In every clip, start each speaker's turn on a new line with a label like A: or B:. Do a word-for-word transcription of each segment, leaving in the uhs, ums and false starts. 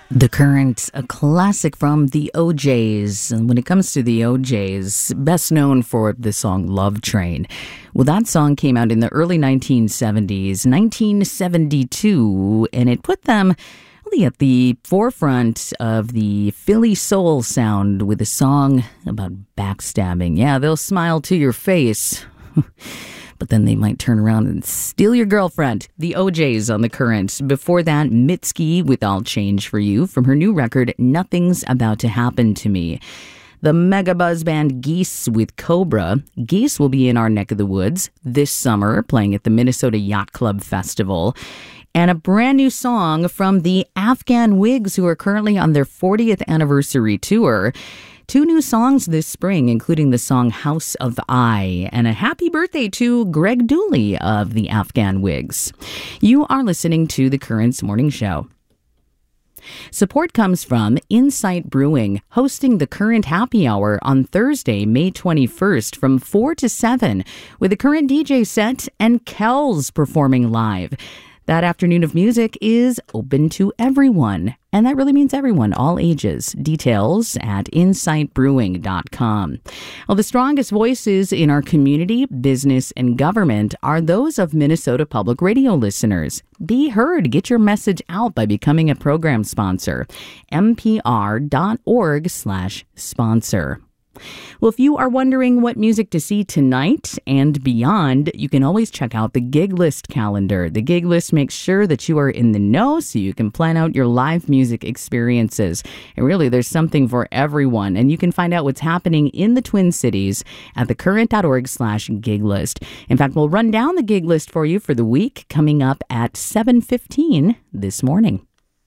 A: The Current, a classic from the O Js. And when it comes to the O Js, best known for the song Love Train. Well, that song came out in the early nineteen seventies, nineteen seventy-two, and it put them really at the forefront of the Philly soul sound with a song about backstabbing. Yeah, they'll smile to your face. But then they might turn around and steal your girlfriend. The O Js on The Current. Before that, Mitski with I'll Change For You from her new record, Nothing's About to Happen to Me. The mega buzz band Geese with Cobra. Geese will be in our neck of the woods this summer, playing at the Minnesota Yacht Club Festival. And a brand new song from the Afghan Wigs, who are currently on their fortieth anniversary tour. Two new songs this spring, including the song House of I, and a happy birthday to Greg Dooley of the Afghan Wigs. You are listening to The Current's Morning Show. Support comes from Insight Brewing, hosting the Current Happy Hour on Thursday, May twenty-first from four to seven, with a Current D J set and Kells performing live. That afternoon of music is open to everyone, and that really means everyone, all ages. Details at insight brewing dot com. Well, the strongest voices in our community, business, and government are those of Minnesota Public Radio listeners. Be heard. Get your message out by becoming a program sponsor. m p r dot org slash sponsor. Well, if you are wondering what music to see tonight and beyond, you can always check out the Gig List calendar. The Gig List makes sure that you are in the know so you can plan out your live music experiences. And really, there's something for everyone. And you can find out what's happening in the Twin Cities at thecurrent.org slash gig list. In fact, we'll run down the Gig List for you for the week coming up at seven fifteen this morning.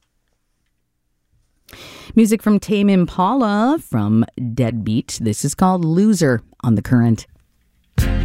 A: Music from Tame Impala from Deadbeat. This is called Loser on The Current.